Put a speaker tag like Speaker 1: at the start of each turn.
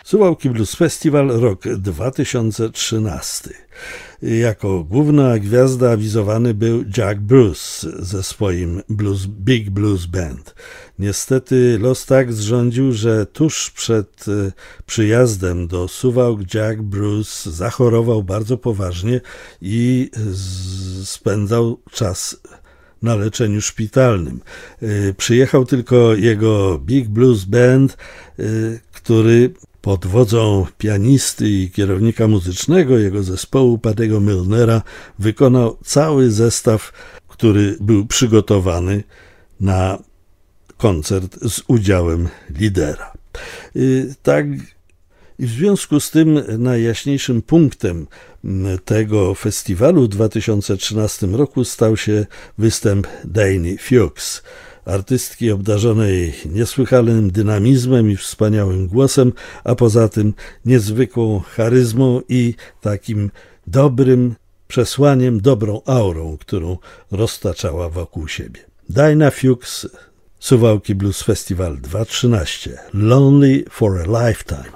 Speaker 1: Suwałki Blues Festival, rok 2013. Jako główna gwiazda awizowany był Jack Bruce ze swoim Big Blues Band. Niestety los tak zrządził, że tuż przed przyjazdem do Suwałk Jack Bruce zachorował bardzo poważnie i spędzał czas na leczeniu szpitalnym. Przyjechał tylko jego Big Blues Band, który pod wodzą pianisty i kierownika muzycznego jego zespołu Pattiego Milnera wykonał cały zestaw, który był przygotowany na koncert z udziałem lidera. I w związku z tym najjaśniejszym punktem tego festiwalu w 2013 roku stał się występ Dani Fuchs, artystki obdarzonej niesłychanym dynamizmem i wspaniałym głosem, a poza tym niezwykłą charyzmą i takim dobrym przesłaniem, dobrą aurą, którą roztaczała wokół siebie. Dana Fuchs, Suwałki Blues Festival 2013, Lonely for a Lifetime.